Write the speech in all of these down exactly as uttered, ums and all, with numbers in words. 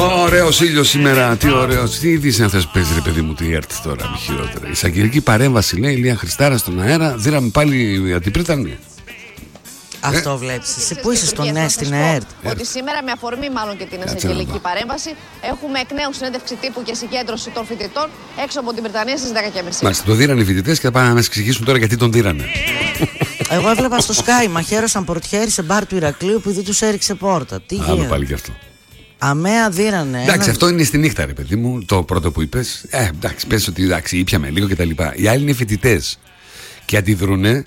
Ωραίος ήλιος σήμερα, τι ωραίος. Τι είδηση να θες παίζει ρε παιδί μου, τι ΕΡΤ τώρα, μη χειρότερα. Εισαγγελική παρέμβαση λέει, Ηλία Χριστάρα στον αέρα, δίναμε πάλι αντιπρίτανη. Αυτό ε? βλέπεις. Εσύ που είσαι στον ΕΡΤ, στην ΕΡΤ. Ότι σήμερα, με αφορμή μάλλον και την εισαγγελική παρέμβαση, έχουμε εκ νέου συνέντευξη τύπου και συγκέντρωση των φοιτητών έξω από την Βρετανία στις δέκα και μισή. Μάλιστα, το δίρανε οι φοιτητές και θα πάνε να μας εξηγήσουν τώρα γιατί τον δίρανε. Εγώ έβλεπα στο Sky, μαχαίρωσαν πορτιέρι σε μπαρ του Ηρακλείου επειδή τους έριξε πόρτα. Τι γίνεται. γίνεται. Πάλι γι' αυτό. Αμαία δίρανε. Εντάξει, ένα... αυτό είναι στη νύχτα, ρε παιδί μου. Το πρώτο που είπες. Ε, εντάξει, πες ότι εντάξει, ήπιαμε λίγο κτλ. Οι άλλοι είναι φοιτητές και αντιδρούνε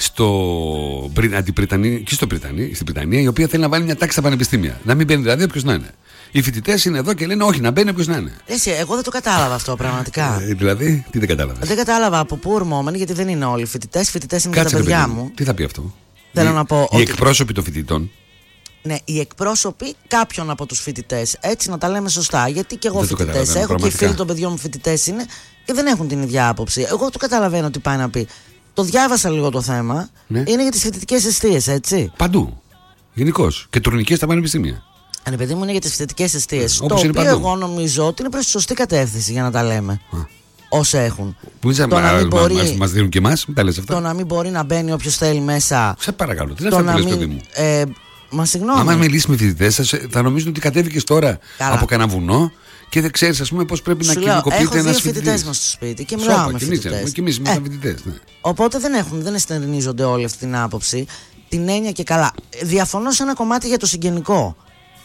στο Αντιπριτανή, και στο Πριτανή, στην Πριτανία, η οποία θέλει να βάλει μια τάξη στα πανεπιστήμια. Να μην μπαίνει δηλαδή όποιος να είναι. Οι φοιτητές είναι εδώ και λένε όχι, να μπαίνει όποιος να είναι. Εσύ, εγώ δεν το κατάλαβα αυτό πραγματικά. Ε, δηλαδή, τι δεν κατάλαβες? Δεν κατάλαβα από πού ορμόμενοι, γιατί δεν είναι όλοι φοιτητές. Φοιτητές είναι Κάτσε, και τα παιδιά παιδί, μου. Τι θα πει αυτό? Θέλω οι, να πω. Οι ότι... εκπρόσωποι των φοιτητών. Ναι, οι εκπρόσωποι κάποιων από τους φοιτητές. Έτσι να τα λέμε σωστά. Γιατί και εγώ φοιτητές έχω και οι φίλοι των παιδιών μου φοιτητές είναι και δεν έχουν την ίδια άποψη. Εγώ το καταλαβαίνω τι πάει να πει. Το διάβασα λίγο το θέμα. Ναι. Είναι για τις φοιτητικές εστίες, έτσι. Παντού. Γενικώς. Και τουρνικές στα πανεπιστήμια. Αν παιδί μου είναι για τις φοιτητικές εστίες. Ε, το οποίο παντού. Εγώ νομίζω ότι είναι προς τη σωστή κατεύθυνση για να τα λέμε. Α. Όσοι έχουν. Που είσαι, το μα, να μην μα, μπορεί, μας, μας δίνουν και εμάς, μην τα λες αυτά. Το να μην μπορεί να μπαίνει όποιος θέλει μέσα. Σε παρακαλώ, τι να λες, παιδί μου. Ε, μα συγγνώμη. Άμα μιλήσει με φοιτητές, θα, θα νομίζουν ότι κατέβηκες τώρα Καλά. από κανένα βουνό και δεν ξέρεις, ας πούμε, πώς πρέπει Σου να κοινικοποιείται ένας φοιτητής. Έχω δύο φοιτητές μας στο σπίτι και μιλάω με φοιτητές. Και εμείς είμαστε φοιτητές. Ναι. Οπότε δεν έχουν, δεν εστερνίζονται όλη αυτή την άποψη. Την έννοια και καλά. Διαφωνώ σε ένα κομμάτι για το συγγενικό.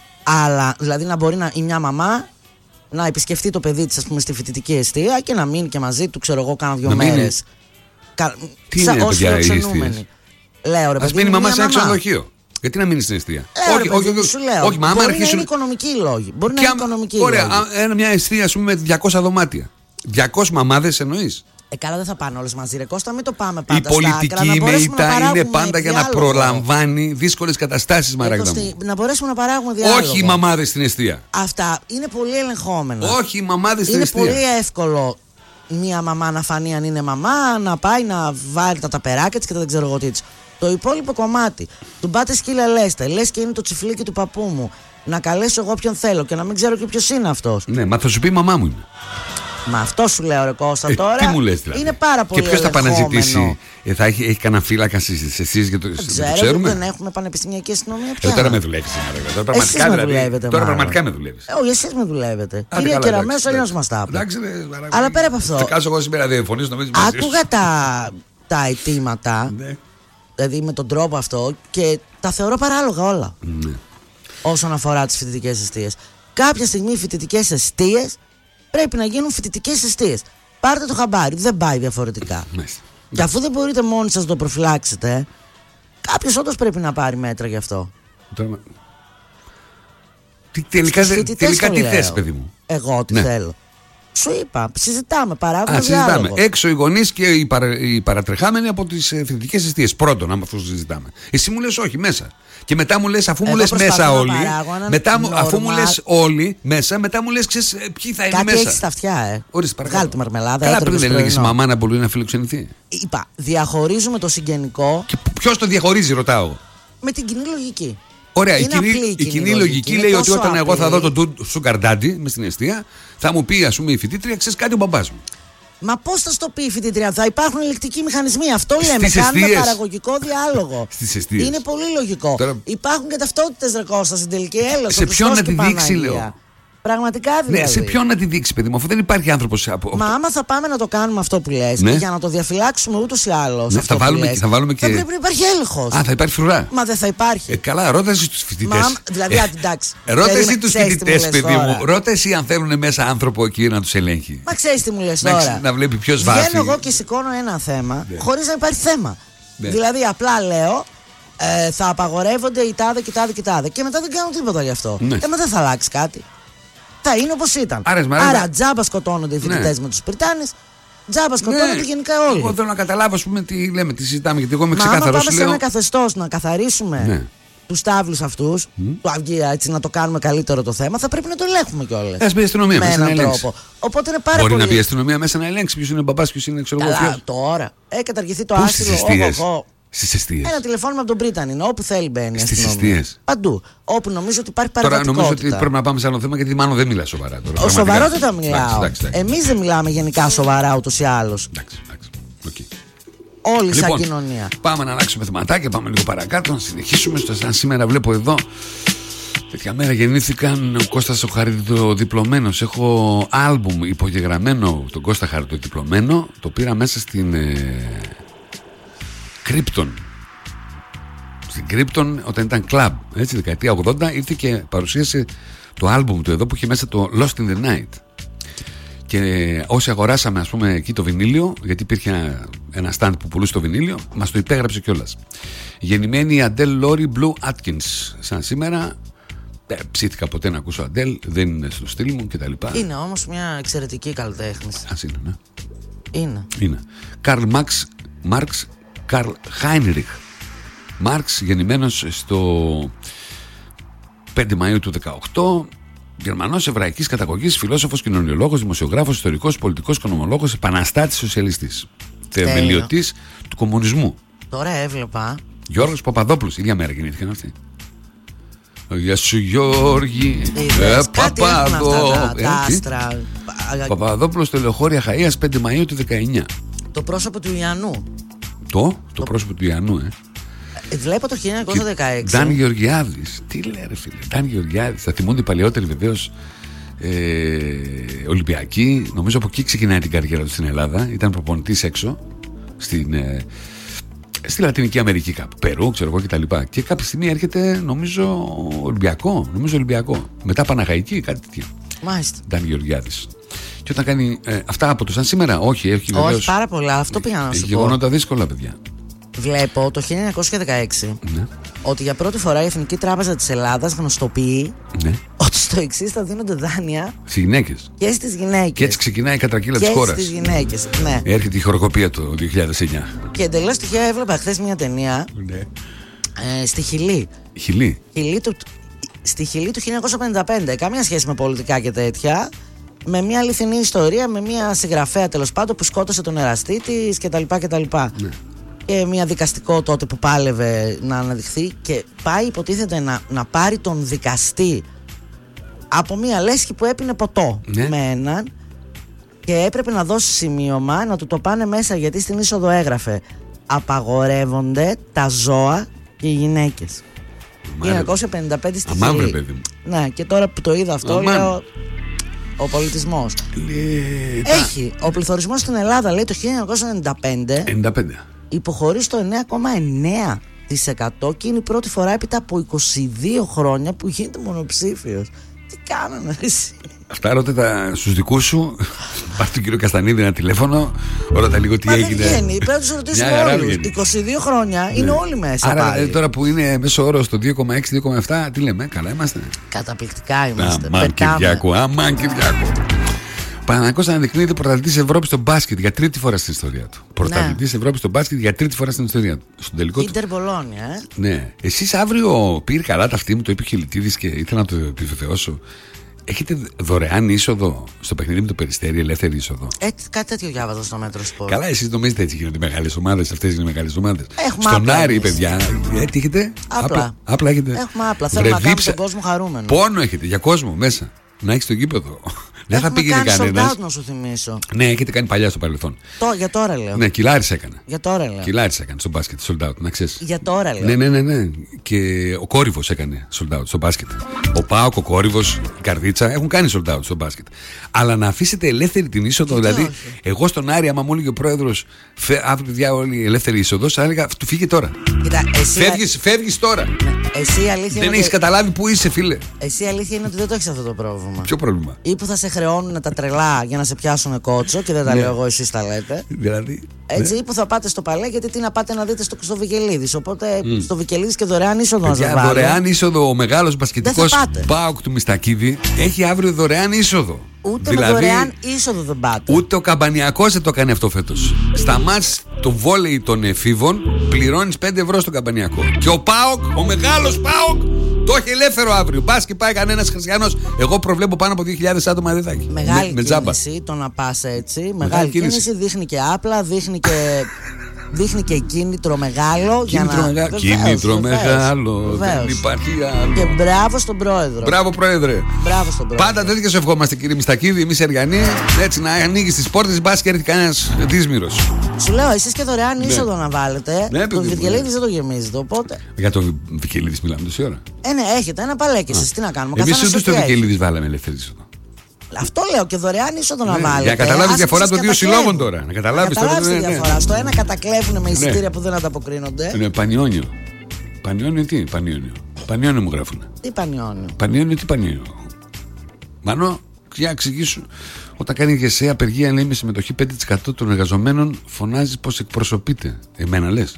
Αλλά δηλαδή να μπορεί να, η μια μαμά να επισκεφτεί το παιδί της, ας πούμε, στη φοιτητική εστία και να μείνει και μαζί του, ξέρω εγώ, κάνα δύο μέρες. Κα... Τι είναι, παιδιά, οι εστίες? Λέω, ρε, ας μείνει η μαμά σε ένα ξενοδοχείο. Γιατί να μείνει στην εστία? Ε, όχι, ρε, όχι, όχι, σου λέω. όχι, μα μπορεί αρχίσουν... να είναι οικονομικοί λόγοι. Μπορεί να είναι οικονομικοί ωραία, λόγοι. Ωραία, μια εστία, ας πούμε, με διακόσια δωμάτια. διακόσιες μαμάδες εννοείς? Ε, καλά, δεν θα πάνε όλες μαζί, ρε Κώστα, μην το πάμε πάντα. Η πολιτική ΜΕΙΤΑ είναι πάντα για να προλαμβάνει δύσκολες καταστάσεις, Μαράγδα μου. Να μπορέσουμε να παράγουμε διάλογο. Όχι οι μαμάδες στην εστία. Αυτά είναι πολύ ελεγχόμενα. Όχι οι μαμάδες στην είναι εστία. Είναι πολύ εύκολο μία μαμά να φανεί αν είναι μαμά, να πάει να βάλει τα ταπεράκια της και τα δεν ξέρω εγώ τι της. Το υπόλοιπο κομμάτι, του μπάτε σκύλα λέστε, λες και είναι το τσιφλίκι του παππού μου. Να καλέσω εγώ ποιον θέλω και να μην ξέρω και ποιος είναι αυτός. Ναι, μα θα σου πει η μαμά μου είναι. Μα αυτό σου λέω, ρε Κώστα, ε, τώρα. Τι μου λες, δηλαδή? Είναι πάρα πολύ. Και ποιος θα πάει να ζητήσει, ε, θα έχει, έχει κανένα φύλακα εσείς για το, δεν ξέρω, το ξέρουμε. Δεν έχουμε πανεπιστημιακή αστυνομία πια. Ε, τώρα με δουλεύει σήμερα. Τώρα πραγματικά, με δηλαδή, δουλεύετε, τώρα πραγματικά με δουλεύει. Ε, όχι, εσείς με δουλεύετε. Κυρία Κεραμέως, αλλιώς μας τα είπε. Αλλά πέρα από αυτό. Θα κάσω εγώ σήμερα δύο φωνές, νομίζω. Άκουγα τα, τα αιτήματα. Ναι. Δηλαδή με τον τρόπο αυτό και τα θεωρώ παράλογα όλα. Ναι. Όσον αφορά τις φοιτητικές εστίες. Κάποια στιγμή οι φοιτητικές εστίες πρέπει να γίνουν φοιτητικές εστίες. Πάρτε το χαμπάρι, δεν πάει διαφορετικά. Ναι. Και αφού δεν μπορείτε μόνοι σας να το προφυλάξετε, κάποιος όντως πρέπει να πάρει μέτρα γι' αυτό. Τώρα... Τι, τελικά τελικά τι θες, παιδί μου? Εγώ τι ναι. θέλω. Σου είπα, συζητάμε, παράγουμε Α, διάλογο. συζητάμε. Έξω οι γονείς και οι, παρα, οι παρατρεχάμενοι από τις φοιτητικές εστίες. Πρώτον, άμα αυτό συζητάμε. Εσύ μου λες όχι, μέσα. Και μετά μου λες, αφού μου λες μέσα όλοι. Μετά, normal... Αφού μου λες όλοι μέσα, μετά μου λες, ξέρεις ποιοι θα είναι Κάτι μέσα. Κάτι έχεις στα αυτιά, ε. Ορίστε, παρακαλώ. Βγάλε τη μαρμελάδα. Καλά, πριν δεν έλεγες η μαμά να μπορεί να φιλοξενηθεί. Είπα, διαχωρίζουμε το συγγενικό. Και ποιος το διαχωρίζει, ρωτάω. Με την κοινή λογική. Ωραία, η κοινή, η κοινή, κοινή λογική λέει ότι όταν απλή. εγώ θα δω τον sugar daddy με στην εστία, θα μου πει, ας πούμε, η φοιτήτρια, ξέρεις κάτι, ο μπαμπάς μου. Μα πώς θα στο πει η φοιτήτρια? Θα υπάρχουν ελεκτικοί μηχανισμοί. Αυτό λέμε. Κάνουμε παραγωγικό διάλογο. Στις εστίες. Είναι πολύ λογικό. Τώρα... Υπάρχουν και ταυτότητες, ρε Κώστα, στην τελική έλεος. Σε ποιον να τη δείξει, λέω. Πραγματικά δηλαδή. Ναι, σε ποιον να τη δείξει, παιδί μου, αφού δεν υπάρχει άνθρωπος. Από... Μα άμα θα πάμε να το κάνουμε αυτό που λες, ναι. και για να το διαφυλάξουμε ούτως ή άλλως. Ναι, θα, βάλουμε, λες, θα βάλουμε και. Θα πρέπει να υπάρχει έλεγχος. Α, θα υπάρχει φρουρά. Μα δεν θα υπάρχει. Ε, καλά, ρώτα εσύ τους φοιτητές. Μα, δηλαδή, ε, εντάξει. Ρώτα εσύ τους φοιτητές, παιδί μου. Ρώτα εσύ αν θέλουν μέσα άνθρωπο εκεί να τους ελέγχει. Μα ξέρεις τι μου λες τώρα. Να βλέπει ποιος βάζει. Βγαίνω εγώ και σηκώνω ένα θέμα χωρίς να υπάρχει θέμα. Δηλαδή, απλά λέω. Ε, θα απαγορεύονται οι τάδε και τάδε και τάδε. Και μετά δεν κάνω τίποτα γι' αυτό. Ναι. Ε, μα δεν θα αλλάξει κάτι. Θα είναι όπως ήταν. Άρες, Άρα τζάμπα σκοτώνονται οι φοιτητές ναι. με τους Πριτάνες, τζάμπα σκοτώνονται ναι. γενικά όλοι. Εγώ θέλω να καταλάβω, ας πούμε, τι λέμε, τι συζητάμε. Γιατί εγώ είμαι ξεκάθαρος. Μα άμα πάμε λέω... σε ένα καθεστώς να καθαρίσουμε ναι. τους τάβλους αυτούς, mm. του αυγή, έτσι να το κάνουμε καλύτερο το θέμα, θα πρέπει να το ελέγχουμε κιόλας. Ας μπει η αστυνομία με μέσα έναν να τρόπο. Οπότε είναι πάρα Μπορεί πολύ... να μπει η αστυνομία μέσα να ελέγξει ποιος είναι ο μπαμπάς, ποιος είναι ξέρω εγώ. Τώρα, ε, καταργηθεί το άσυλο. Στις εστίες. Ένα τηλεφώνημα από τον Πρίτανη. Όπου θέλει μπαίνει. Στις εστίες. Παντού. Όπου νομίζω ότι υπάρχει Τώρα παρεμβατικότητα. νομίζω ότι πρέπει να πάμε σε άλλο θέμα γιατί μάλλον δεν μιλά σοβαρά τώρα. Ο σοβαρότατα μιλάω. Εντάξει, εντάξει, Εμείς δεν μιλάμε γενικά σοβαρά ούτως ή άλλως. Εντάξει, εντάξει. Okay. Όλοι Λοιπόν, σαν κοινωνία. Πάμε να αλλάξουμε θεματάκια, πάμε λίγο παρακάτω, να συνεχίσουμε. Στο σαν σήμερα βλέπω εδώ. Τέτοια μέρα γεννήθηκαν ο Κώστας ο Χαριτοδιπλωμένος. Έχω άλμπουμ υπογεγραμμένο τον Κώστα Χαριτοδιπλωμένο. Το πήρα μέσα στην ε, Krypton. Στην Krypton όταν ήταν club, έτσι, δεκαετία ογδόντα, ήρθε και παρουσίασε το άλμπουμ του εδώ που είχε μέσα το Lost in the Night. Και όσοι αγοράσαμε, ας πούμε, εκεί το βινίλιο, γιατί υπήρχε ένα stand που πουλούσε το βινίλιο, μας το υπέγραψε κιόλας. Γεννημένη η Adele Laurie Blue Atkins. Σαν σήμερα, δεν ψήθηκα ποτέ να ακούσω Adele, δεν είναι στο στυλ μου κτλ. Είναι όμως μια εξαιρετική καλλιτέχνη. Ας είναι, ναι. Είναι. Είναι. Καρλ Μαξ, Μάρξ, Καρλ Χάινριχ. Μάρξ, γεννημένος στο πέντε Μαΐου του δεκαοκτώ. Γερμανός εβραϊκής καταγωγής, φιλόσοφος, κοινωνιολόγος, δημοσιογράφος, ιστορικός, πολιτικός, οικονομολόγος, επαναστάτης, σοσιαλιστής. Θεμελιωτής του κομμουνισμού. Τώρα έβλεπα. Γιώργος Παπαδόπουλος, ίδια μέρα γεννήθηκαν αυτοί. Γεια σου Γιώργη, ε, Παπαδόπουλος. Παπαδόπουλος στο Λεωχώρια Χαΐας πέντε Μαΐου του δεκαεννιά. Το πρόσωπο του Ιαννού. Το, το, το πρόσωπο του Ιαννού, ε. Βλέπω το χίλια εννιακόσια δεκαέξι. Ντάν Γεωργιάδης. Τι λέει ρε φίλε, Ντάν Γεωργιάδης. Θα θυμούνται οι παλαιότεροι βεβαίως ε, Ολυμπιακοί. Νομίζω από εκεί ξεκινάει την καριέρα του στην Ελλάδα. Ήταν προπονητής έξω στην, ε, στη Λατινική Αμερική κάπου. Περού, ξέρω εγώ κτλ. Και, και κάποια στιγμή έρχεται νομίζω Ολυμπιακό. Νομίζω Ολυμπιακό. Μετά Παναχαϊκή, κάτι τέτοιο. Μάλιστα. Ντάν Γεωργιάδης. Και όταν κάνει ε, αυτά από το σαν σήμερα, όχι, έχει βεβαίως. Όχι, πάρα πολλά. Αυτό πήγα να σου πω. Γεγονότα δύσκολα, παιδιά. Βλέπω το χίλια εννιακόσια δεκαέξι, ναι, ότι για πρώτη φορά η Εθνική Τράπεζα της Ελλάδας γνωστοποιεί, ναι, ότι στο εξής θα δίνονται δάνεια στις γυναίκες και στις γυναίκες. Και έτσι ξεκινάει η κατρακύλα της χώρας. Και στις γυναίκες, ναι. Έρχεται η χοροκοπία το δύο χιλιάδες εννιά. Και εντελώς τυχαία έβλεπα χθες μια ταινία, ναι, ε, στη Χιλή. Χιλή. Χιλή του, στη Χιλή του χίλια εννιακόσια πενήντα πέντε. Καμία σχέση με πολιτικά και τέτοια. Με μια αληθινή ιστορία, με μια συγγραφέα τέλος πάντων που σκότωσε τον εραστή της κτλ. κτλ. Ναι. Και μια δικαστικό τότε που πάλευε να αναδειχθεί και πάει υποτίθεται να, να πάρει τον δικαστή από μια λέσχη που έπινε ποτό, ναι, με έναν, και έπρεπε να δώσει σημείωμα να του το πάνε μέσα γιατί στην είσοδο έγραφε απαγορεύονται τα ζώα και οι γυναίκες. χίλια εννιακόσια πενήντα πέντε στη Αμάβρε, παιδί μου. Ναι, και τώρα που το είδα αυτό, Αμάν, λέω ο πολιτισμός. Λε... Έχει ο πληθωρισμός στην Ελλάδα, λέει, το χίλια εννιακόσια ενενήντα πέντε, ενενήντα πέντε υποχωρεί στο εννέα κόμμα εννέα τοις εκατό και είναι η πρώτη φορά έπειτα από είκοσι δύο χρόνια που γίνεται μονοψήφιος. Τι κάνανε εσύ? Αυτά ρώτα στους δικούς σου. Πάρε τον κύριο Καστανίδη ένα τηλέφωνο, ρώτα λίγο τι Μα έγινε. Δεν βγαίνει, πρέπει να τους ρωτήσουμε όλους. είκοσι δύο χρόνια, ναι, είναι όλοι μέσα. Άρα δηλαδή, τώρα που είναι μέσο όρο στο δύο κόμμα έξι δύο κόμμα επτά, τι λέμε, καλά είμαστε? Καταπληκτικά είμαστε. Αμάν Κυριάκο, αμάν Κυριάκο. Παναθηναϊκός αναδεικνύεται πρωταθλητής Ευρώπης στο μπάσκετ για τρίτη φορά στην ιστορία του. Πρωταθλητής, ναι, Ευρώπης στο μπάσκετ για τρίτη φορά στην ιστορία του. Στον τελικό Ίντερ Μπολόνια, ε. Ναι. Εσείς αύριο πήρε καλά τα αυτή μου, το είπε ο Χιλιτίδης και ήθελα να το επιβεβαιώσω. Έχετε δωρεάν είσοδο στο παιχνίδι με το Περιστέρι, ελεύθερη είσοδο? Έτσι, κάτι τέτοιο διάβαζα στο Μέτρο Σπορ. Καλά, εσείς νομίζετε έτσι γίνονται οι μεγάλες ομάδες, αυτές είναι οι μεγάλες ομάδες. Έχουμε στον άπλα, Άρη, εμείς, παιδιά. Ε, τι έχετε? Απλά. Άπλα, άπλα έχετε. Έχουμε άπλα. Θέλουμε να κάνουμε τον κόσμο χαρούμενο. Πόνο έχετε για κόσμο μέσα. Να έχει το γήπεδο. Δεν θα πήγαινε κανένα. Να σου θυμίσω. Ναι, έχετε κάνει παλιά στο παρελθόν. Το, για τώρα λέω. Ναι, Κιλάρης έκανε. Για τώρα λέω. Κιλάρης έκανε στο μπάσκετ, sold out, να ξέρεις. Για τώρα λέω. Ναι, ναι, ναι, ναι. Και ο Κόρυβος έκανε sold out στο μπάσκετ. Ο Πάοκ, ο Κόρυβος, η Καρδίτσα έχουν κάνει sold out στο μπάσκετ. Αλλά να αφήσετε ελεύθερη την είσοδο, δηλαδή, όχι. Εγώ στον Άρη, άμα μου έλεγε ο πρόεδρος, αύριο παιδιά όλη ελεύθερη είσοδο, θα έλεγα του φύγε τώρα. Κοίτα, εσύ... Φεύγεις, φεύγεις τώρα. Εσύ αλήθεια δεν έχεις ότι... καταλάβει που είσαι, φίλε. Εσύ αλήθεια είναι ότι δεν το έχεις αυτό το πρόβλημα. Ποιο πρόβλημα? Ή που θα σε χρεώνουν τα τρελά για να σε πιάσουν κότσο και δεν τα λέω εγώ, εσείς τα λέτε. Δηλαδή. Έτσι, ναι. Ή που θα πάτε στο Παλέ, γιατί τι να πάτε να δείτε στο, στο Βικελίδης. Οπότε mm. στο Βικελίδης και δωρεάν είσοδο να σας βάλω. Δωρεάν είσοδο, ο μεγάλος μπασκετικός Πάοκ του Μιστακίδη έχει αύριο δωρεάν είσοδο. Ούτε δηλαδή, με δωρεάν είσοδο δεν πάτε. Ούτε ο Καμπανιακός δεν το κάνει αυτό φέτος. Στα μάτς το βόλεϊ των εφήβων πληρώνεις πέντε ευρώ στον Καμπανιακό. Και ο Πάοκ, ο μεγάλος Πάοκ, το έχει ελεύθερο αύριο. Πας και πάει κανένας χριστιανός. Εγώ προβλέπω πάνω από δύο χιλιάδες άτομα δεν θα έχει. Μεγάλη με, κίνηση με το να πας έτσι. Μεγάλη, Μεγάλη κίνηση. κίνηση δείχνει και άπλα, δείχνει και δείχνει και κίνητρο μεγάλο. Κίνητρο, για να... μεγα... βεβαίως, κίνητρο βεβαίως, μεγάλο. βεβαίως. Δεν υπάρχει άλλο. Και μπράβο στον πρόεδρο. Μπράβο, πρόεδρε. Μπράβο στον πρόεδρο. Πάντα τέτοια σου ευχόμαστε, κύριε Μιστακίδη. Εμείς Εργανοί, έτσι να ανοίγει τις πόρτες, μπας και έρθει κανένας δύσμυρος. Σου λέω, εσείς και δωρεάν ναι. είσοδο να βάλετε. Ναι, το Βικελίδης δεν το γεμίζετε. Οπότε. Για το Βικελίδης μιλάμε τόση ώρα. Ε, ναι, έχετε ένα παλέκι εσείς. Τι να κάνουμε. Εμείς ούτε στο Βικελίδης βάλαμε ελεύθερη είσοδο. Αυτό λέω και δωρεάν είσοδο να ναι, βάλετε. Για να καταλάβει τη διαφορά των δύο συλλόγων τώρα. Να καταλάβει τώρα. Ναι, τη διαφορά. Ναι. Στο ένα κατακλέβουν με εισιτήρια ναι. που δεν ανταποκρίνονται. Ναι, Πανιόνιο. Πανιόνιο τι, Πανιόνιο. Πανιόνιο μου γράφουν. Τι Πανιόνιο. Πανιόνιο τι Πανιόνιο. Μανώ, για να εξηγήσω. Όταν κάνει ΓΕΣΕ απεργία, λέει με συμμετοχή πέντε τοις εκατό των εργαζομένων, φωνάζει πως εκπροσωπείται. Εμένα λες.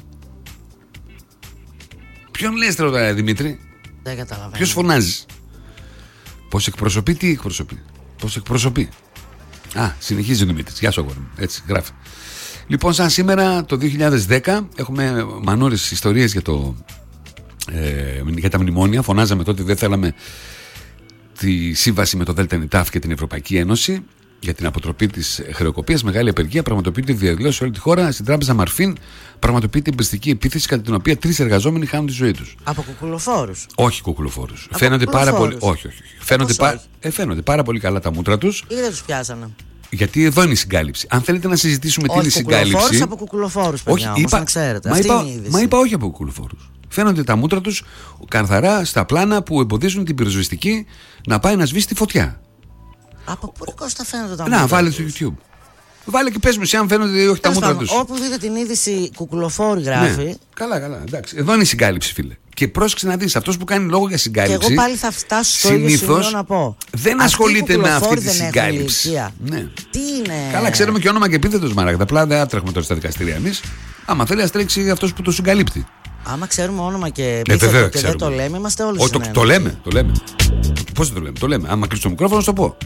Ποιον λες τώρα, Δημήτρη? Δεν καταλαβαίνω. Ποιος φωνάζει? Πως εκπροσωπεί, τι εκπροσωπεί? Πως εκπροσωπεί. Α, συνεχίζει ο Δημήτρης. Γεια σου, αγόρι μου. Έτσι, γράφει. Λοιπόν, σαν σήμερα το δύο χιλιάδες δέκα έχουμε μανούρες ιστορίες για, το, ε, για τα μνημόνια. Φωνάζαμε τότε δεν θέλαμε τη σύμβαση με το ΔΕΛΤΑ και την Ευρωπαϊκή Ένωση για την αποτροπή της χρεοκοπίας. Μεγάλη απεργία πραγματοποιείται διαδηλώσεις σε όλη τη χώρα. Στην τράπεζα Μαρφίν πραγματοποιείται εμπριστική επίθεση κατά την οποία τρεις εργαζόμενοι χάνουν τη ζωή τους. Από κουκουλοφόρους? Όχι κουκουλοφόρους. Φαίνονται πάρα πολύ. Όχι, όχι. Φαίνονται, πα... ε, φαίνονται πάρα πολύ καλά τα μούτρα τους. Ή δεν τους πιάσανε? Γιατί εδώ είναι η συγκάλυψη. Αν θέλετε να συζητήσουμε τι είναι η συγκάλυψη. Όχι από κουκουλοφόρους, παιδιά, όχι, όμως, είπα... να ξέρετε. Μα, Αυτή είπα... είναι η είδηση. Μα είπα όχι από κουκουλοφόρους. Φαίνονται τα μούτρα τους καθαρά στα πλάνα που εμποδίζουν την πυροσβεστική να πάει να σβήσει τη φωτιά. Από πού Κώστα φαίνονται τα μούτρα? Να, βάλε στο YouTube. Βάλε και πες μου εσύ αν φαίνονται ή όχι τα μούτρα τους. Όπου δείτε την είδηση κουκουλοφόρη γράφει. Ναι. Καλά, καλά. Εντάξει. Εδώ είναι η συγκάλυψη, φίλε. Και πρόσεξε να δεις, αυτός που κάνει λόγο για συγκάλυψη. Και εγώ πάλι θα φτάσω στο ίδιο σημείο να πω. Δεν ασχολείται με αυτή τη συγκάλυψη. Ναι. Τι είναι. Καλά, ξέρουμε και όνομα και επίθετος, Μαράγδα. Απλά δεν άτρεχουμε τώρα στα δικαστήρια εμείς. Άμα θέλει, ας τρέξει αυτός που το συγκαλύπτει. Άμα ξέρουμε όνομα και επίθετο ε, και δεν το λέμε, είμαστε όλοι συνένοχοι. Το, το λέμε, το λέμε. Πώς δεν το λέμε, το λέμε. Άμα κλείσει το μικρόφωνο, να το πω.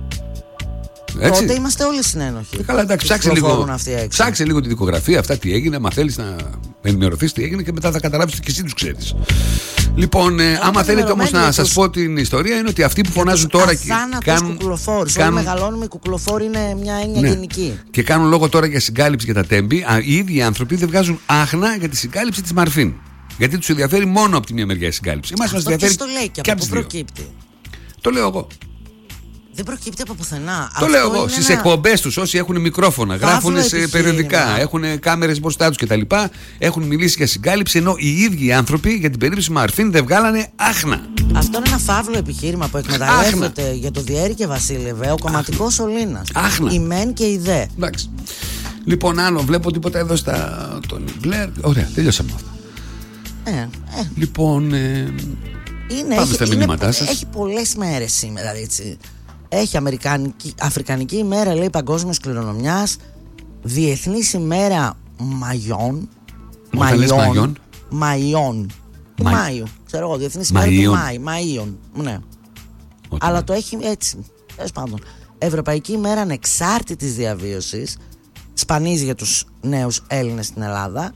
Έτσι. Τότε είμαστε όλοι συνένοχοι. Ε, καλά, εντάξει, ψάξε λίγο, ψάξε λίγο τη δικογραφία, αυτά τι έγινε. Μα θέλεις να ενημερωθείς τι έγινε και μετά θα καταλάβεις ότι και εσύ τους ξέρεις. Λοιπόν, ε, άμα θέλετε όμως να σας πω την ιστορία, είναι ότι αυτοί που φωνάζουν τώρα και κάνουν κουκουλοφόρους. Όλοι μεγαλώνουμε, οι κουκουλοφόροι είναι μια έννοια ναι. γενική. Και κάνουν λόγο τώρα για συγκάλυψη για τα τέμπη. Οι ίδιοι άνθρωποι δεν βγάζουν άχνα για τη συγκάλυψη της Μαρφίν. Γιατί τους ενδιαφέρει μόνο από τη μία μεριά η συγκάλυψη. Εμάς μας ενδιαφέρει το λέει και, και από πού προκύπτει? Το λέω εγώ. Δεν προκύπτει από πουθενά. Το λέω εγώ. Στις ένα... εκπομπές τους, όσοι έχουν μικρόφωνα, γράφουν σε περιοδικά, έχουν κάμερες μπροστά τους κτλ. Έχουν μιλήσει για συγκάλυψη, ενώ οι ίδιοι οι άνθρωποι για την περίπτωση Μαρφίν δεν βγάλανε άχνα. Αυτό είναι ένα φαύλο επιχείρημα που εκμεταλλεύεται άχνα. Για το Διέρη και Βασίλευε ο κομματικός σωλήνας. Άχνα. Η μεν και η δε. Εντάξει. Λοιπόν, άλλο βλέπω τίποτα εδώ στα. Τον Μπλερ. Ωραία, τελειώσαμε αυτά. Ε, ε. Λοιπόν. Ε... Είναι, πάμε έχει, στα μηνύματά σας. Έχει πολλές μέρες σήμερα, έτσι. Έχει Αμερικανική, Αφρικανική ημέρα, λέει, παγκόσμιας κληρονομιάς. Διεθνής ημέρα μαγιών. Μαγιών. Μαγιών. Του Μα... Μάιου. Ξέρω εγώ, διεθνής ημέρα του Μάιου. Μαΐων. Ναι. Ότι αλλά ναι. Το έχει έτσι. Τέλος πάντων. Ευρωπαϊκή ημέρα ανεξάρτητης διαβίωσης. Σπανίζει για τους νέους Έλληνες στην Ελλάδα.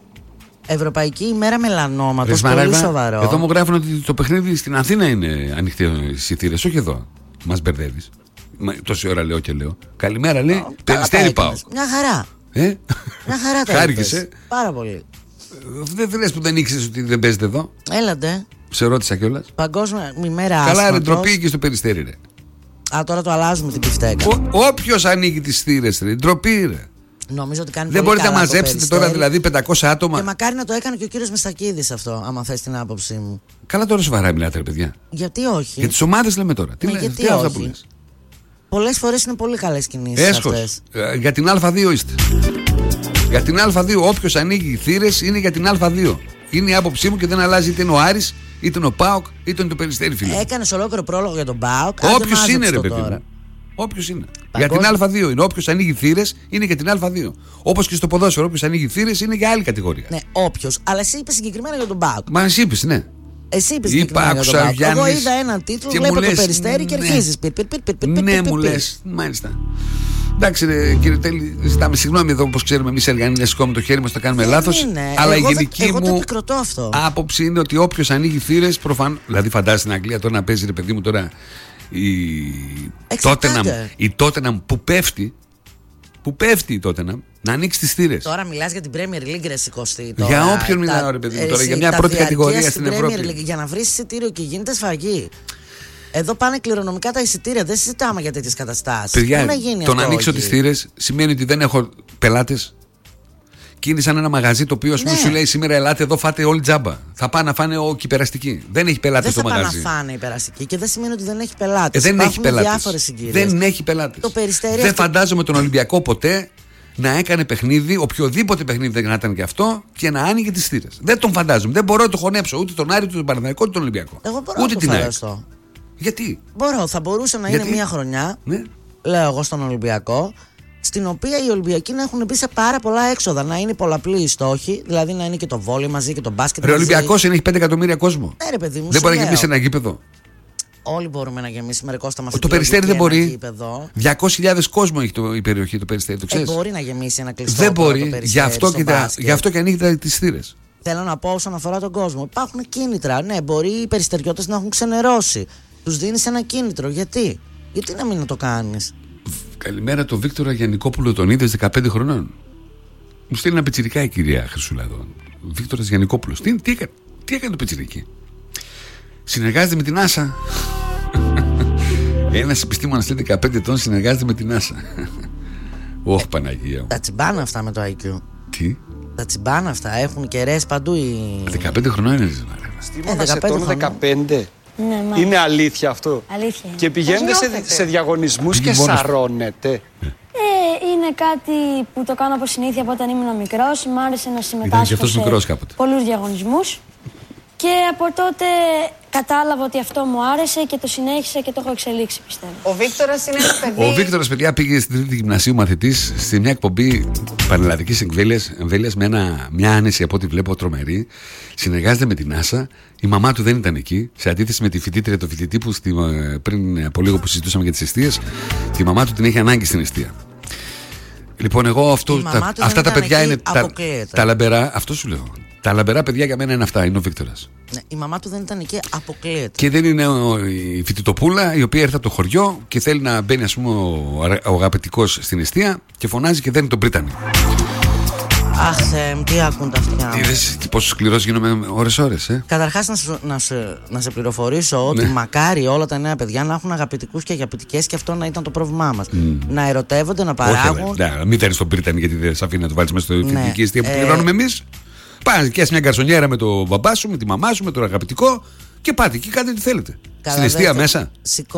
Ευρωπαϊκή ημέρα μελανόματος. Πολύ μαράγα, σοβαρό. Εδώ μου γράφουν ότι το παιχνίδι στην Αθήνα είναι ανοιχτή στις θύρες, όχι εδώ. Μας μπερδεύεις. Τόση ώρα λέω και λέω. Καλημέρα, λέει. Περιστέρι πάω. Μια χαρά. Ε? Μια χαρά τα χάρηκεσαι. Πάρα πολύ. Δεν λες που δεν ήξερες ότι δεν παίζετε εδώ? Έλατε. Σε ρώτησα κιόλας. Παγκόσμια ημέρα. Καλά, ρε, ντροπή εκεί στο Περιστέρι, ρε. Α, τώρα το αλλάζουμε την πιφτέκα. Όποιος ανοίγει τις θύρες, ρε, ντροπή, ρε. Νομίζω ότι κάνει δεν πολύ μπορείτε να μαζέψετε τώρα δηλαδή πεντακόσια άτομα. Και μακάρι να το έκανε και ο κύριος Μιστακίδης αυτό, άμα θες την άποψή μου. Καλά, τώρα σοβαρά μιλάτε, ρε παιδιά. Γιατί όχι? Για τις ομάδες λέμε τώρα. Τι λέτε, γιατί τι όχι? Που λες. Πολλές φορές είναι πολύ καλές κινήσεις. Έσχος. Αυτές. Ε, για την Α2 είστε. Για την Α2, όποιος ανοίγει θύρες είναι για την Α2. Είναι η άποψή μου και δεν αλλάζει είτε είναι ο Άρης, είτε είναι ο ΠΑΟΚ, είτε είναι το Περιστέρι, φίλε. Έκανες ολόκληρο πρόλογο για τον ΠΑΟΚ. Όποιος είναι, ρε παιδί μου. Όποιος είναι. Παγκόσμια. Για την Α2 είναι. Όποιος ανοίγει θύρες είναι για την Α2. Όπως και στο ποδόσφαιρο, όποιος ανοίγει θύρες είναι για άλλη κατηγορία. Ναι, όποιος. Αλλά εσύ είπες συγκεκριμένα για τον ΠΑΟΚ. Μα εσύ είπες, ναι. Εσύ είπες συγκεκριμένα για τον ΠΑΟΚ. Εγώ είδα έναν τίτλο, βλέπω λες, το Περιστέρι και αρχίζεις. Ναι, μου λες. Μάλιστα. Εντάξει, ρε, κύριε Τέλη, ζητάμε συγγνώμη εδώ, όπως ξέρουμε εμείς οι Εργανοί, να σηκώνουμε το χέρι μας, το κάνουμε λάθος. Αλλά η γενική μου άποψη είναι ότι όποιος ανοίγει θύρες, προφανώς. Δηλαδή, φαντάζεσαι στην Αγγλία τώρα να παίζει, ρε παιδί μου, τώρα. Η Τότεναμ, η Τότεναμ που πέφτει, που πέφτει τότε να, να ανοίξει τις θύρες. Τώρα μιλάς για την Premier League, ρε σηκωστή. Για όποιον μιλάω, ρε παιδί μου, τώρα, για μια πρώτη κατηγορία στην Ευρώπη. League, για να βρεις εισιτήριο και γίνεται σφαγή. Εδώ πάνε κληρονομικά τα εισιτήρια, δεν συζητάμε για τέτοιες καταστάσεις. Παιδιά, να γίνει το αυτό, να ανοίξω τις θύρες σημαίνει ότι δεν έχω πελάτες. Και είναι σαν ένα μαγαζί το οποίο ναι. σου λέει σήμερα ελάτε εδώ, φάτε όλοι τζάμπα. Θα πάνε να φάνε και οι περαστικοί. Δεν έχει πελάτες στο μαγαζί. Δεν θα πάνε να φάνε οι περαστικοί και δεν σημαίνει ότι δεν έχει πελάτες. Ε, δεν Υπάρχουν έχει πελάτες. διάφορες συγκυρίες. Δεν έχει πελάτες. Το Περιστέρι δεν αυτό... φαντάζομαι τον Ολυμπιακό ποτέ να έκανε παιχνίδι, οποιοδήποτε παιχνίδι δεν ήταν και αυτό, και να άνοιγε τις θύρες. Δεν τον φαντάζομαι. Δεν μπορώ να το χωνέψω ούτε τον Άρη, ούτε τον Παναθηναϊκό, ούτε τον Ολυμπιακό. Εγώ μπορώ ούτε να το φανταστώ. Γιατί? Μπορώ, θα μπορούσε να Γιατί? είναι μια χρονιά, ναι. λέω εγώ, στον Ολυμπιακό, στην οποία οι Ολυμπιακοί να έχουν μπει σε πάρα πολλά έξοδα, να είναι πολλαπλοί οι στόχοι, δηλαδή να είναι και το βόλεϊ μαζί και το μπάσκετ. Ρε, ο Ολυμπιακός είναι, έχει πέντε εκατομμύρια κόσμο. Ναι, ρε, παιδί μου, δεν μπορεί να λέω. γεμίσει ένα γήπεδο. Όλοι μπορούμε να γεμίσουμε, ρε Κώστα, μας το Περιστέρι δεν μπορεί. διακόσιες χιλιάδες κόσμο έχει το, η περιοχή, το Περιστέρι, το ξέρεις. Ε, μπορεί να γεμίσει ένα κλειστό. Δεν μπορεί, γι' αυτό, και τα, γι' αυτό και ανοίγει τις θύρες. Θέλω να πω όσον αφορά τον κόσμο. Υπάρχουν κίνητρα. Ναι, μπορεί οι περιστεριώτες να έχουν ξενερώσει. Τους δίνεις ένα κίνητρο. Γιατί? Γιατί να μην το κάνεις? Καλημέρα, το Βίκτορα Γιαννικόπουλο, τον είδες δεκαπέντε χρονών. Μου στείλει ένα πιτσιρικά η κυρία Χρυσούλα εδώ. Βίκτορας Γιαννικόπουλος. Τι, τι, έκανε, τι έκανε το πιτσιρική? Συνεργάζεται με την Άσα. Ένας επιστήμονας λέει δεκαπέντε ετών συνεργάζεται με την Άσα. Ωχ, Παναγία μου. Τα τσιμπάνα αυτά με το άι κιου. Τι? Τα τσιμπάνα αυτά έχουν κεραίες παντού. Οι... δεκαπέντε χρονών είναι. Στίμωνας ετών δεκαπέντε. Ναι, είναι αλήθεια αυτό? Αλήθεια. Και πηγαίνετε σε, σε διαγωνισμούς και σαρώνετε? Ε, είναι κάτι που το κάνω από συνήθεια από όταν ήμουν μικρός. Μ' άρεσε να συμμετάσχω σε μικρός κάποτε. πολλούς διαγωνισμούς. Και από τότε κατάλαβα ότι αυτό μου άρεσε και το συνέχισα και το έχω εξελίξει, πιστεύω. Ο Βίκτορας είναι ένα παιδί. Ο Βίκτορας, παιδιά, πήγε στην τρίτη γυμνασίου μαθητής σε μια εκπομπή πανελλαδικής εμβέλειας με ένα, μια άνεση από ό,τι βλέπω τρομερή. Συνεργάζεται με την Άσα. Η μαμά του δεν ήταν εκεί. Σε αντίθεση με τη φοιτήτρια, το φοιτητή που στη, πριν από λίγο που συζητούσαμε για τις εστίες, τη μαμά του την έχει ανάγκη στην εστία. Λοιπόν, εγώ αυτό, τα, αυτά τα παιδιά είναι τα, τα λαμπερά. Αυτό σου λέω. Τα λαμπερά παιδιά για μένα είναι αυτά. Είναι ο Βίκτορας. Ναι, η μαμά του δεν ήταν εκεί, αποκλείεται. Και δεν είναι ο, η φοιτητοπούλα η οποία έρθει από το χωριό και θέλει να μπαίνει, ας πούμε, ο, ο αγαπητικός στην εστία και φωνάζει και δένει τον πρίτανη. Αχ, Θεέ, τι ακούν τα αυτιά. Είδες πόσο σκληρός γίνομαι ώρες-ώρες, ε. Καταρχάς να, σου, να, σε, να σε πληροφορήσω ότι ναι. μακάρι όλα τα νέα παιδιά να έχουν αγαπητικούς και αγαπητικές και αυτό να ήταν το πρόβλημά μας. Mm. Να ερωτεύονται, να παράγουν. Όχι, ναι, μην τέρεις τον πρίτανη γιατί δεν σε αφήνει να το βάλεις μέσα στο φοιτητική εστία που ε... πληρώνουμε εμείς. Πάνε και μια γκαρσονιέρα με τον μπαμπά σου, με τη μαμά σου, με τον αγαπητικό και πάτε εκεί, κάντε τι θέλετε. Καλά, στην εστία μέσα.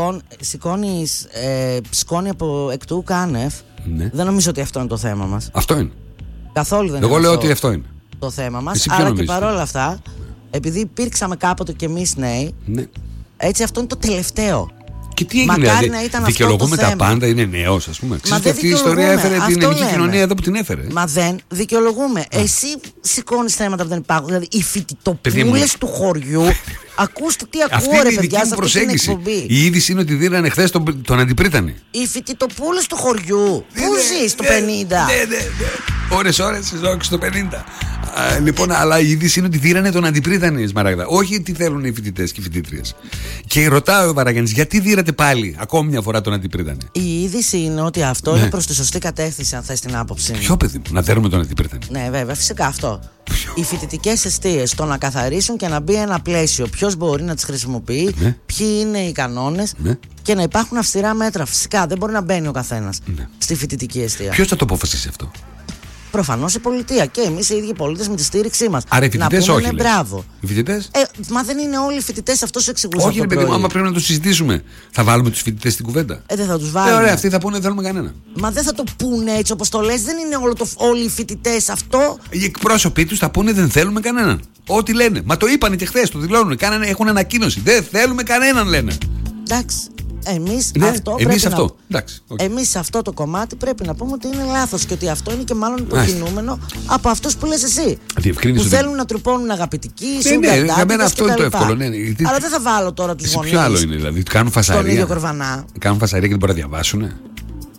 Σηκώνεις ε, σκόνη από εκ του κάνευ. Ναι. Δεν νομίζω ότι αυτό είναι το θέμα μας. Αυτό είναι. Καθόλου δεν Εγώ είναι. Εγώ λέω αυτό ότι αυτό είναι το θέμα μας. Εσύ αλλά νομίζεις? Και παρόλα αυτά, επειδή υπήρξαμε κάποτε κι εμείς νέοι, ναι. έτσι αυτό είναι το τελευταίο. Και τι έγινε, μακάρι δηλαδή, να ήταν δικαιολογούμε αυτό το τα θέμα. πάντα, είναι νέος, ας πούμε. Ξέρετε, αυτή η δικαιολογούμε. ιστορία έφερε Αυτό την ελληνική λέμε. κοινωνία εδώ που την έφερε. Μα δεν δικαιολογούμε. Α. Εσύ σηκώνεις θέματα που δεν υπάρχουν. Δηλαδή, οι φοιτητοπούλες του χωριού. Ακούστε τι ακούω, ρε παιδιά, σε αυτή την εκπομπή. Η είδηση είναι ότι δίνανε χθες τον, τον αντιπρίτανη. Οι φοιτητοπούλες του χωριού. Πού ζεις το πενήντα? Ναι, ναι, ναι. Ώρες, ώρες, ζω στο πενήντα. Α, λοιπόν, αλλά η είδηση είναι ότι δίνανε τον αντιπρίτανη, Σμαράγδα. Όχι τι θέλουν οι φοιτητές και οι φοιτήτριες. Και ρωτάω ο Βαραγιάννης, γιατί δίνατε πάλι ακόμη μια φορά τον αντιπρίτανη? Η είδηση είναι ότι αυτό ναι. είναι προς τη σωστή κατεύθυνση, αν θες την άποψη. Ποιο παιδί μου, να δέρουμε τον αντιπρίτανη? Ναι, βέβαια, φυσικά αυτό. Οι φοιτητικές εστίες, το να καθαρίσουν και να μπει ένα πλαίσιο. Ποιος μπορεί να τις χρησιμοποιεί, ναι. ποιοι είναι οι κανόνες ναι. και να υπάρχουν αυστηρά μέτρα. Φυσικά δεν μπορεί να μπαίνει ο καθένας ναι. στη φοιτητική εστία. Ποιος θα το αποφασίσει αυτό? Προφανώς η πολιτεία και εμείς οι ίδιοι πολίτες με τη στήριξή μας. Άρα οι φοιτητές όχι. Ναι, μπράβο. Οι φοιτητές? Ε, μα δεν είναι όλοι οι φοιτητές, αυτό σου εξηγούσα. Όχι, ρε παιδί μου, άμα πρέπει να το συζητήσουμε, θα βάλουμε τους φοιτητές στην κουβέντα. Ε, δεν θα τους βάλουμε. Ε, ωραία, αυτοί θα πούνε δεν θέλουμε κανένα. Μα δεν θα το πούνε έτσι όπως το λες, δεν είναι όλο το, όλοι οι φοιτητές αυτό. Οι εκπρόσωποι τους θα πούνε δεν θέλουμε κανέναν. Ό,τι λένε. Μα το είπανε και χθες, το δηλώνουν. Κάνανε, έχουν ανακοίνωση. Δεν θέλουμε κανέναν, λένε. Εντάξει. Εμείς, ναι, αυτό, εμείς αυτό. Να... Εντάξει, okay. εμείς σε αυτό το κομμάτι πρέπει να πούμε ότι είναι λάθος και ότι αυτό είναι και μάλλον υποκινούμενο από αυτούς που λες εσύ. Διευκρίνησε που ότι... θέλουν να τρουπώνουν αγαπητικοί, ναι, ναι, για μένα αυτό είναι το εύκολο. Ναι, γιατί... Αλλά δεν θα βάλω τώρα τους γονείς. Ποιο άλλο είναι, δηλαδή, κάνουν φασαρία. Στον ίδιο κορβανά. Κάνουν φασαρία και δεν μπορούν να διαβάσουν.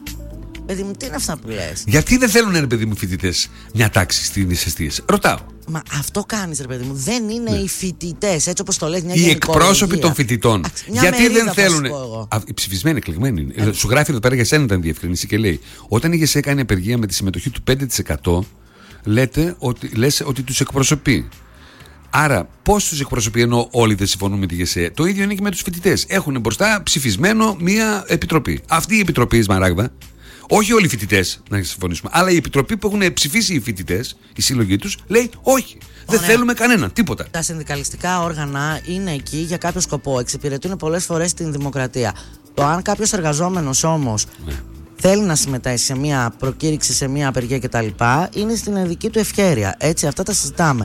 Παιδί μου, τι είναι αυτά που λες? Γιατί δεν θέλουν, ρε παιδί μου, φοιτητές μια τάξη στις εστίες? Ρωτάω. Μα αυτό κάνεις, ρε παιδί μου. Δεν είναι ναι. οι φοιτητές, έτσι όπως το λες. Οι εκπρόσωποι των φοιτητών. Άξ, γιατί δεν θέλουν. Οι ψηφισμένοι, εκλεγμένοι. Ε. Σου γράφει εδώ πέρα για σένα ήταν διευκρινήση και λέει: όταν η ΓΕΣΕ έκανε απεργία με τη συμμετοχή του πέντε τοις εκατό, λέτε ότι, λες ότι τους εκπροσωπεί. Άρα, πώς τους εκπροσωπεί ενώ όλοι δεν συμφωνούν με τη ΓΕΣΕ? Το ίδιο είναι και με τους φοιτητές. Έχουν μπροστά ψηφισμένο μία επιτροπή. Αυτή η επιτροπή, η Σμαράγδα, όχι όλοι οι φοιτητές να συμφωνήσουμε, αλλά η επιτροπή που έχουν ψηφίσει οι φοιτητές, η σύλλογοι τους, λέει όχι. Δεν Ωραία. θέλουμε κανένα, τίποτα. Τα συνδικαλιστικά όργανα είναι εκεί για κάποιο σκοπό. Εξυπηρετούν πολλές φορές την δημοκρατία. Το αν κάποιος εργαζόμενος όμως ναι. θέλει να συμμετάσχει σε μια προκήρυξη, σε μια απεργία κτλ., είναι στην δική του ευχέρεια. Έτσι, αυτά τα συζητάμε.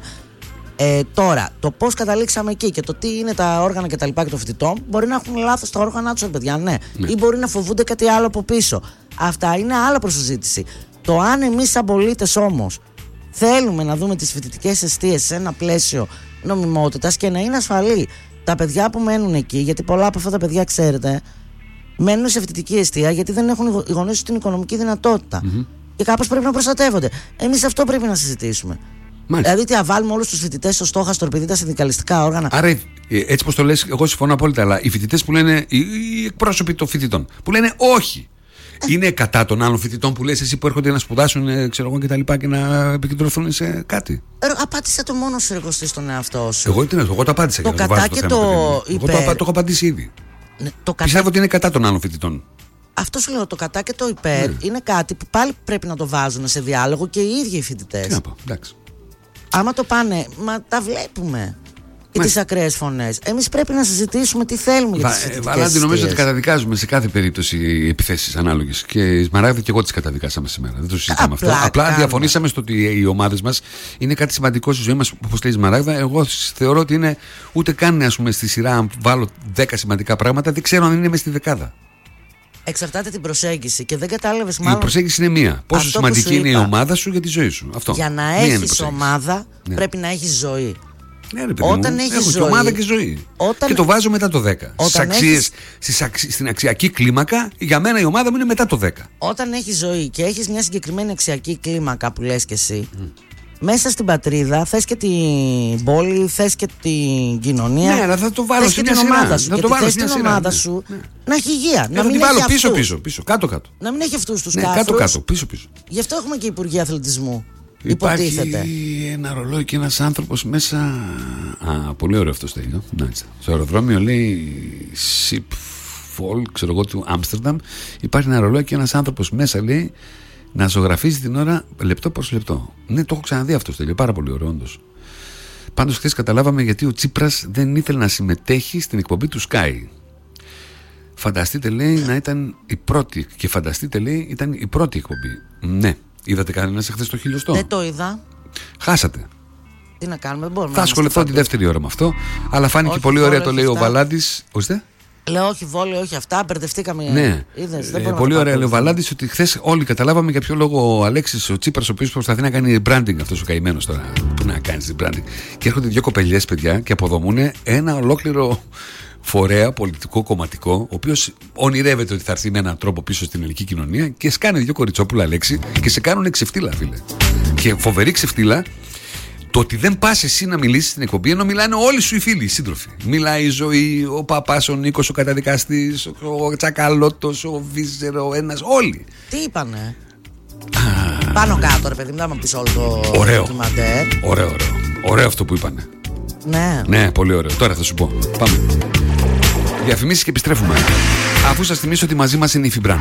Ε, τώρα, το πώς καταλήξαμε εκεί και το τι είναι τα όργανα και τα λοιπά και των φοιτητών, μπορεί να έχουν λάθος τα όργανα τους, παιδιά, ναι. ναι. Ή μπορεί να φοβούνται κάτι άλλο από πίσω. Αυτά είναι άλλα προς συζήτηση. Το αν εμείς σαν πολίτες όμως θέλουμε να δούμε τις φοιτητικές εστίες σε ένα πλαίσιο νομιμότητας και να είναι ασφαλή τα παιδιά που μένουν εκεί, γιατί πολλά από αυτά τα παιδιά, ξέρετε, μένουν σε φοιτητική εστία γιατί δεν έχουν οι γονείς τους την οικονομική δυνατότητα. Mm-hmm. Και κάπως πρέπει να προστατεύονται. Εμείς αυτό πρέπει να συζητήσουμε. Μάλιστα. Δηλαδή, τι να βάλουμε όλους τους φοιτητές στο στόχαστρο επειδή τα συνδικαλιστικά όργανα. Άρα, έτσι πως το λες, εγώ συμφωνώ απόλυτα, αλλά οι φοιτητές που λένε, οι εκπρόσωποι των φοιτητών, που λένε όχι, ε. είναι κατά των άλλων φοιτητών που λες εσύ που έρχονται να σπουδάσουν, ξέρω εγώ, και τα λοιπά και να επικεντρωθούν σε κάτι. Ε, απάντησε το μόνο σου, εργοστή στον εαυτό σου. Εγώ, τι, εγώ το απάντησα. Το κατά το και το, το υπέρ. Εγώ το, το έχω απαντήσει ήδη. Ναι, το κατά... Πιστεύω ότι είναι κατά των άλλων φοιτητών. Αυτό σου λέω, το κατά και το υπέρ ναι. είναι κάτι που πάλι πρέπει να το βάζουν σε διάλογο και οι ίδιοι οι φοιτητές. Τι να πω, εντάξει. Άμα το πάνε, μα τα βλέπουμε. Και τις ακραίες φωνές. Εμείς πρέπει να συζητήσουμε τι θέλουμε για τις φοιτητικές εστίες. Βαλάντι, νομίζω ότι καταδικάζουμε σε κάθε περίπτωση επιθέσεις ανάλογες. Και η Σμαράγδα και εγώ τις καταδικάσαμε σήμερα. Δεν το συζητάμε αυτό. Απλά διαφωνήσαμε στο ότι οι ομάδες μας είναι κάτι σημαντικό στη ζωή μας. Όπως λέει η Σμαράγδα, εγώ θεωρώ ότι είναι ούτε καν, ας πούμε, στη σειρά, αν βάλω δέκα σημαντικά πράγματα, δεν ξέρω αν είναι μες στη δεκάδα. Εξαρτάται την προσέγγιση και δεν κατάλαβες μάλλον. Η προσέγγιση είναι μία. Πόσο σημαντική είναι η ομάδα σου για τη ζωή σου. Αυτό. Για να έχεις ομάδα ναι. πρέπει να έχεις ζωή. Ναι, ρε παιδί όταν μου, έχεις έχω ζωή, και ομάδα και ζωή. Όταν... Και το βάζω μετά το δέκα. Στις αξίες, έχεις... αξι... Στην αξιακή κλίμακα, για μένα η ομάδα μου είναι μετά το δέκα. Όταν έχεις ζωή και έχεις μια συγκεκριμένη αξιακή κλίμακα που λες και εσύ, mm. μέσα στην πατρίδα θες και την πόλη, θες και την κοινωνία. Ναι, αλλά θα το βάλω στην ομάδα σου. Θα το βάλω στην ομάδα σου ναι. να έχει υγεία. Να μην τη βάλω πίσω, πίσω, πίσω, κάτω-κάτω. Να μην έχει αυτούς τους ναι, κάφρους. Κάτω-κάτω, πίσω-πίσω. Γι' αυτό έχουμε και Υπουργεία Αθλητισμού. Υπάρχει υποτίθεται. ένα ρολόι και ένας άνθρωπος μέσα. Α, πολύ ωραίο αυτό στέλνει. Στο αεροδρόμιο λέει Schiphol, ξέρω εγώ, του Άμστερνταμ. Υπάρχει ένα ρολόι και ένας άνθρωπος μέσα, λέει, να ζωγραφίζει την ώρα λεπτό προς λεπτό. Ναι, το έχω ξαναδεί αυτό στέλνει. Πάρα πολύ ωραίο, όντως. Πάντως χθες καταλάβαμε γιατί ο Τσίπρας δεν ήθελε να συμμετέχει στην εκπομπή του Sky. Φανταστείτε, λέει, να ήταν η πρώτη. Και φανταστείτε, λέει, ήταν η πρώτη εκπομπή. Ναι. Είδατε κανένα εχθές το χιλιοστό? Δεν το είδα. Χάσατε. Τι να κάνουμε, μπορούμε. Θα ασχοληθώ τη δεύτερη ώρα με αυτό. Αλλά φάνηκε όχι, πολύ ωραία, το λέει αυτά. Ο Βαλάντης. Ορίστε. Λέω όχι βόλιο, όχι αυτά. Μπερδευτήκαμε. Ναι. Είδες, ε, πολύ ωραία, λέει ο Βαλάντης, ότι χθες όλοι καταλάβαμε για ποιο λόγο ο Αλέξης ο Τσίπρας, ο οποίος προσπαθεί να κάνει branding, αυτός ο καημένος τώρα. Πού να κάνει branding. Και έρχονται δύο κοπελιές, παιδιά, και αποδομούν ένα ολόκληρο φορέα πολιτικό κομματικό, ο οποίος ονειρεύεται ότι θα έρθει με έναν τρόπο πίσω στην ελληνική κοινωνία και σκάνε δύο κοριτσόπουλα, Αλέξη, και σε κάνουν ξεφτύλα, φίλε. Και φοβερή ξεφτύλα το ότι δεν πας εσύ να μιλήσεις στην εκπομπή ενώ μιλάνε όλοι σου οι φίλοι, οι σύντροφοι. Μιλάει η Ζωή, ο Παπάς, ο Νίκος, ο καταδικαστής, ο Τσακαλώτος, ο Βίζερο, ο ένας, όλοι. Τι είπανε? Α... Πάνω κάτω, ρε παιδί μου, να μου πεις όλο το ντοκιμαντέρ. Ωραίο, ωραίο. Ωραίο αυτό που είπανε. Ναι. Ναι, πολύ ωραίο. Τώρα θα σου πω. Πάμε. Διαφημίσεις και επιστρέφουμε. Αφού σας θυμίσω ότι μαζί μας είναι η Φιμπράν.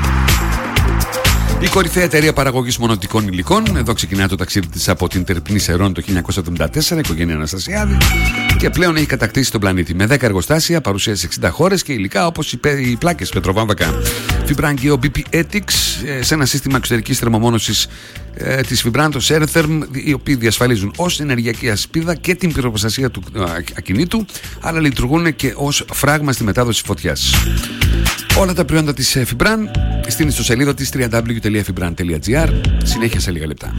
Η κορυφαία εταιρεία παραγωγής μονοτικών υλικών. Εδώ ξεκινάει το ταξίδι της από την Τερπνή Σερών το χίλια εννιακόσια εβδομήντα τέσσερα, οικογένεια Αναστασιάδη, και πλέον έχει κατακτήσει τον πλανήτη με δέκα εργοστάσια, παρουσία σε εξήντα χώρες και υλικά όπως οι, οι πλάκες πετροβάμβακα Fibran Geo μπι πι Ethics, σε ένα σύστημα εξωτερικής θερμομόνωσης ε, της Fibran, το Sertherm, οι οποίοι διασφαλίζουν ως ενεργειακή ασπίδα και την πυροπροστασία του α, ακινήτου, αλλά λειτουργούν και ως φράγμα στη μετάδοση φωτιάς. Όλα τα προϊόντα της Fibran στην ιστοσελίδα της double-u double-u double-u τελεία fibran τελεία gr. Συνέχεια σε λίγα λεπτά.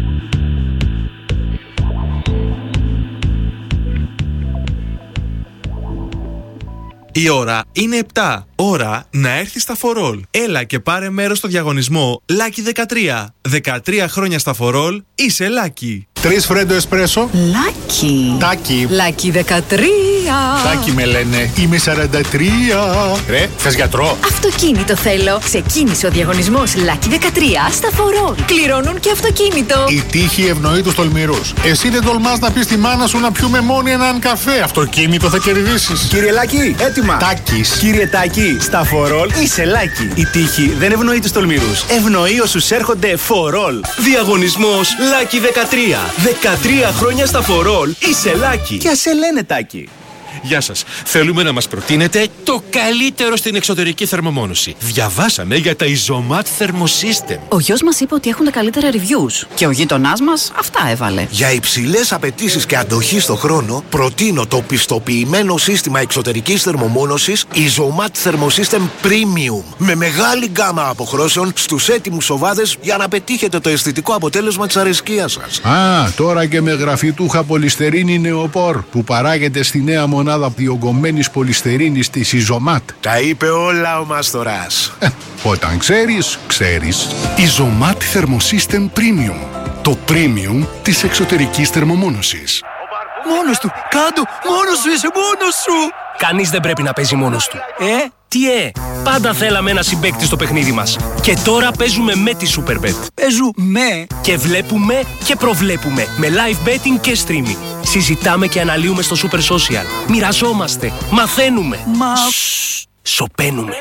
Η ώρα είναι επτά. Ώρα να έρθει στα φορόλ. Έλα και πάρε μέρος στο διαγωνισμό Lucky δεκατρία. δεκατρία χρόνια στα φορόλ είσαι Lucky. Τρεις φρέντο εσπρέσο. Λάκι. Τάκι. Λάκι δεκατρία. Τάκι με λένε. Είμαι σαράντα τρία. Ρε, θες γιατρό? Αυτοκίνητο θέλω. Ξεκίνησε ο διαγωνισμός Λάκι δεκατρία στα φορόλ. Κληρώνουν και αυτοκίνητο. Η τύχη ευνοεί τους τολμηρούς. Εσύ δεν τολμάς να πεις στη μάνα σου να πιούμε μόνοι έναν καφέ. Αυτοκίνητο θα κερδίσεις. Κύριε Λάκη, έτοιμα. Τάκης. Κύριε Τάκη, στα φορόλ είσαι Λάκη. Η τύχη δεν ευνοεί τους τολμηρούς. Ευνοεί όσους έρχονται φορόλ. Διαγωνισμός Λάκη δεκατρία. δεκατρία χρόνια στα φορόλ είσαι Λάκη. Και ας σε λένε Τάκη. Γεια σας. Θέλουμε να μας προτείνετε το καλύτερο στην εξωτερική θερμομόνωση. Διαβάσαμε για τα Isomat Thermosystem. Ο γιος μας είπε ότι έχουν τα καλύτερα reviews. Και ο γείτονάς μας αυτά έβαλε. Για υψηλές απαιτήσεις και αντοχή στο χρόνο, προτείνω το πιστοποιημένο σύστημα εξωτερικής θερμομόνωσης Isomat Thermosystem Premium. Με μεγάλη γκάμα αποχρώσεων στους έτοιμους οβάδες για να πετύχετε το αισθητικό αποτέλεσμα της αρεσκίας σας. Α, τώρα και με γραφιτούχα πολυστερίνη νεοπόρ που παράγεται στη νέα μονάδα διογκωμένης πολυστερίνης της Isomat. Τα είπε όλα ο Μάστορας. Ε, όταν ξέρεις, ξέρεις. Isomat Thermosystem Premium. Το premium της εξωτερικής θερμομόνωσης. Μόνος του, κάτω, μόνος σου είσαι, μόνος σου. Κανείς δεν πρέπει να παίζει μόνος του. Ε, τι ε, πάντα θέλαμε ένα συμπαίκτη στο παιχνίδι μας. Και τώρα παίζουμε με τη Superbet. Παίζουμε και βλέπουμε και προβλέπουμε με live betting και streaming. Συζητάμε και αναλύουμε στο Super Social. Μοιραζόμαστε, μαθαίνουμε. Μα... Σσσ, σωπαίνουμε.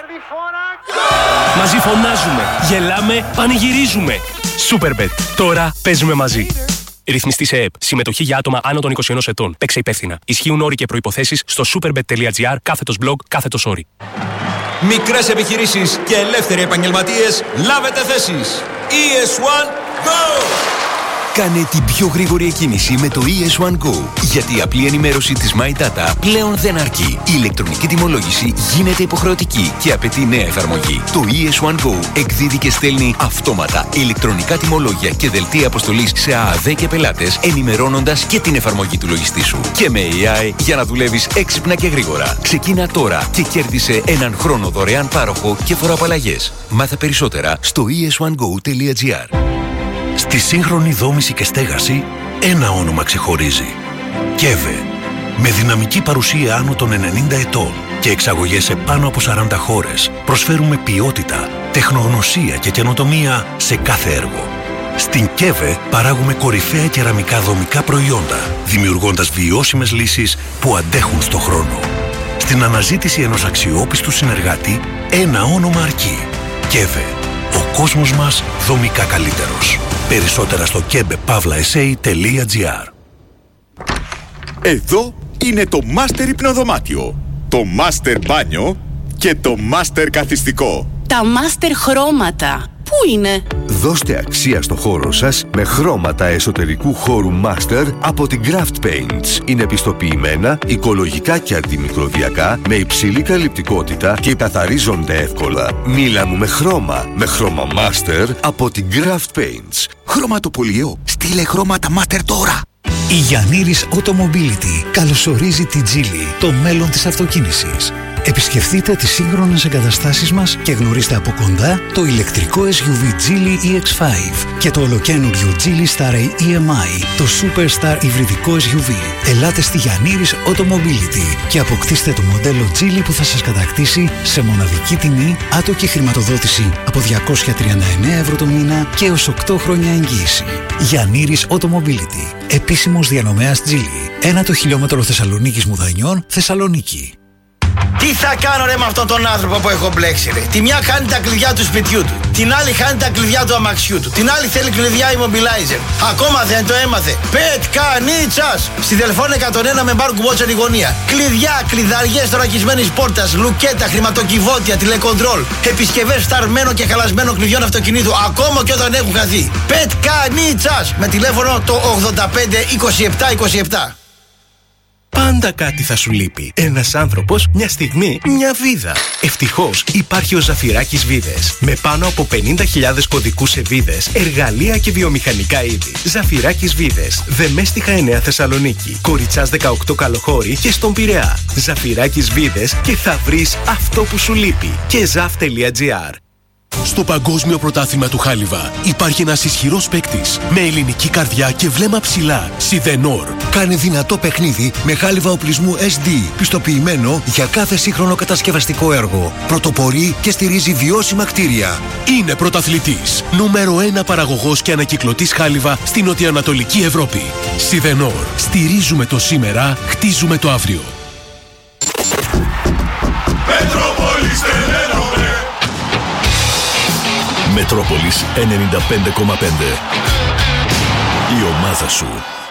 Μαζί φωνάζουμε, γελάμε, πανηγυρίζουμε. Superbet. Τώρα παίζουμε μαζί. Ρυθμιστή σε ΕΕΠ. Συμμετοχή για άτομα άνω των είκοσι ενός ετών. Παίξε υπεύθυνα. Ισχύουν όροι και προϋποθέσεις στο superbet.gr κάθετος blog κάθετος όροι. Μικρές επιχειρήσεις και ελεύθεροι επαγγελματίες, λάβετε θέσεις. ι ες One Go! Κάνε την πιο γρήγορη εκκίνηση με το ι ες One Go. Γιατί η απλή ενημέρωση της My Data πλέον δεν αρκεί. Η ηλεκτρονική τιμολόγηση γίνεται υποχρεωτική και απαιτεί νέα εφαρμογή. Το ι ες One Go εκδίδει και στέλνει αυτόματα ηλεκτρονικά τιμολόγια και δελτία αποστολής σε ΑΑΔ και πελάτες, ενημερώνοντας και την εφαρμογή του λογιστή σου. Και με έι άι για να δουλεύεις έξυπνα και γρήγορα. Ξεκίνα τώρα και κέρδισε έναν χρόνο δωρεάν πάροχο και φοροαπαλλαγές. Μάθε περισσότερα στο ι ες one go τελεία gr. Στη σύγχρονη δόμηση και στέγαση, ένα όνομα ξεχωρίζει. κέβε. Με δυναμική παρουσία άνω των ενενήντα ετών και εξαγωγές σε πάνω από σαράντα χώρες, προσφέρουμε ποιότητα, τεχνογνωσία και καινοτομία σε κάθε έργο. Στην κέβε παράγουμε κορυφαία κεραμικά δομικά προϊόντα, δημιουργώντας βιώσιμες λύσεις που αντέχουν στο χρόνο. Στην αναζήτηση ενός αξιόπιστου συνεργάτη, ένα όνομα αρκεί. κέβε. Ο κόσμος μας δομικά καλύτερος. Περισσότερα στο κέβε παύλα ες έι τελεία τζι άρ. Εδώ είναι το Master Υπνοδωμάτιο, το Master Μπάνιο και το Master Καθιστικό. Τα Master Χρώματα. Πού είναι? Δώστε αξία στο χώρο σας με χρώματα εσωτερικού χώρου Master από την Craft Paints. Είναι πιστοποιημένα, οικολογικά και αντιμικροβιακά, με υψηλή καλυπτικότητα και καθαρίζονται εύκολα. Μίλα μου με χρώμα, με χρώμα Master από την Craft Paints. Χρωματοπολιό, στείλε χρώματα Master τώρα. Η Γιαννήρης Automobility καλωσορίζει την Geely, το μέλλον της αυτοκίνησης. Επισκεφτείτε τις σύγχρονες εγκαταστάσεις μας και γνωρίστε από κοντά το ηλεκτρικό ες γιου βι Geely ι εξ φάιβ και το ολοκαίνουργιο Geely Star ι εμ άι, το Superstar υβριδικό ες γιου βι. Ελάτε στη Γιαννήρης Automobility και αποκτήστε το μοντέλο Geely που θα σας κατακτήσει σε μοναδική τιμή, άτοκη χρηματοδότηση από διακόσια τριάντα εννέα ευρώ το μήνα και έως οκτώ χρόνια εγγύηση. Γιαννήρης Automobility, επίσημος διανομέας Geely. Ένα το χιλιόμετρο Θεσσαλονίκης Μουδανιών, Θεσσαλονίκη. Τι θα κάνω ρε με αυτόν τον άνθρωπο που έχω μπλέξει ρε? Τη μια χάνει τα κλειδιά του σπιτιού του, την άλλη χάνει τα κλειδιά του αμαξιού του, την άλλη θέλει κλειδιά immobilizer. Ακόμα δεν το έμαθε. Πετκανίτσας! Στη Δελφών εκατόν ένα με μπάρ κουμπότσερ η γωνία. Κλειδιά, κλειδαριές θωρακισμένης πόρτας, λουκέτα, χρηματοκιβώτια, τηλεκοντρόλ, επισκευές σταρμένο και χαλασμένο κλειδιών αυτοκινήτου, ακόμα και όταν έχουν χαθεί. Πετκανίτσας! Με τηλέφωνο το ογδόντα πέντε είκοσι επτά είκοσι επτά. Πάντα κάτι θα σου λείπει. Ένας άνθρωπος, μια στιγμή, μια βίδα. Ευτυχώς υπάρχει ο Ζαφυράκης Βίδες. Με πάνω από πενήντα χιλιάδες κωδικούς σε βίδες, εργαλεία και βιομηχανικά είδη. Ζαφυράκης Βίδες. Δεμέστιχα εννέα Θεσσαλονίκη. Κοριτσάς δεκαοκτώ Καλοχώρη και στον Πειραιά. Ζαφυράκης Βίδες και θα βρεις αυτό που σου λείπει. Και ζαφ τελεία τζι άρ. Στο Παγκόσμιο Πρωτάθλημα του Χάλιβα υπάρχει ένας ισχυρός παίκτης με ελληνική καρδιά και βλέμμα ψηλά. Σιδενόρ. Κάνει δυνατό παιχνίδι με χάλιβα οπλισμού ες ντι, πιστοποιημένο για κάθε σύγχρονο κατασκευαστικό έργο. Πρωτοπορεί και στηρίζει βιώσιμα κτίρια. Είναι πρωταθλητής. Νούμερο ένα παραγωγός και ανακυκλωτής χάλιβα στην νοτιοανατολική Ευρώπη. Σιδενόρ. Στηρίζουμε το σήμερα, χτίζουμε το αύριο. Μετρόπολης ενενήντα πέντε κόμμα πέντε. Η ομάδα σου.